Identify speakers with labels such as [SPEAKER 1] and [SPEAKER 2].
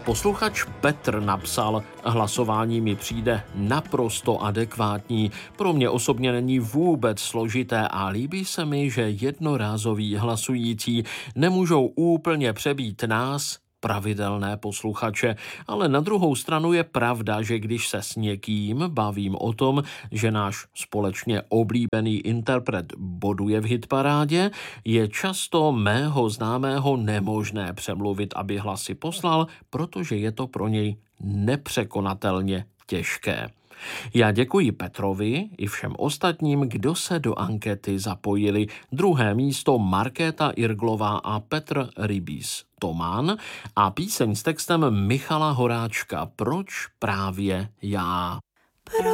[SPEAKER 1] Posluchač Petr napsal: hlasování mi přijde naprosto adekvátní. Pro mě osobně není vůbec složité a líbí se mi, že jednorázoví hlasující nemůžou úplně přebít nás, pravidelné posluchače, ale na druhou stranu je pravda, že když se s někým bavím o tom, že náš společně oblíbený interpret boduje v hitparádě, je často mého známého nemožné přemluvit, aby hlasy poslal, protože je to pro něj nepřekonatelně těžké. Já děkuji Petrovi i všem ostatním, kdo se do ankety zapojili. Druhé místo Markéta Irglová a Petr Rybíz Tomán a píseň s textem Michala Horáčka Proč právě já?